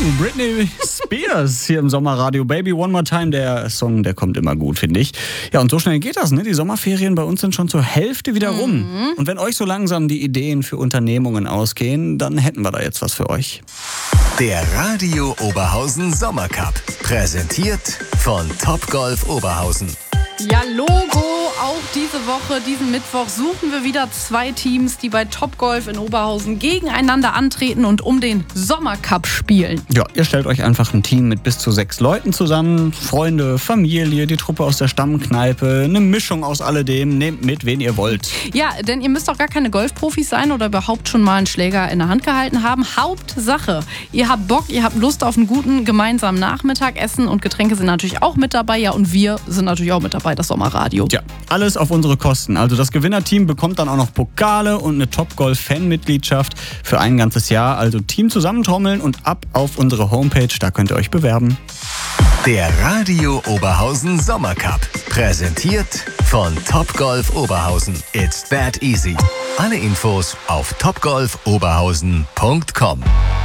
Britney Spears hier im Sommerradio. Baby One More Time, der Song, der kommt immer gut, finde ich. Ja, und so schnell geht das, ne? Die Sommerferien bei uns sind schon zur Hälfte wieder rum. Und wenn euch so langsam die Ideen für Unternehmungen ausgehen, dann hätten wir da jetzt was für euch. Der Radio Oberhausen Sommercup. Präsentiert von Topgolf Oberhausen. Ja, Logo, auch diese Woche, diesen Mittwoch suchen wir wieder 2 Teams, die bei Topgolf in Oberhausen gegeneinander antreten und um den Sommercup spielen. Ja, ihr stellt euch einfach ein Team mit bis zu 6 Leuten zusammen. Freunde, Familie, die Truppe aus der Stammkneipe, eine Mischung aus alledem. Nehmt mit, wen ihr wollt. Ja, denn ihr müsst auch gar keine Golfprofis sein oder überhaupt schon mal einen Schläger in der Hand gehalten haben. Hauptsache, ihr habt Bock, ihr habt Lust auf einen guten gemeinsamen Nachmittag. Essen und Getränke sind natürlich auch mit dabei. Ja, und wir sind natürlich auch mit dabei, das Sommerradio. Ja, alles auf unsere Kosten. Also das Gewinnerteam bekommt dann auch noch Pokale und eine Topgolf-Fan-Mitgliedschaft für ein ganzes Jahr. Also Team zusammentrommeln und ab auf unsere Homepage, da könnt ihr euch bewerben. Der Radio Oberhausen Sommercup. Präsentiert von Topgolf Oberhausen. It's that easy. Alle Infos auf topgolfoberhausen.com.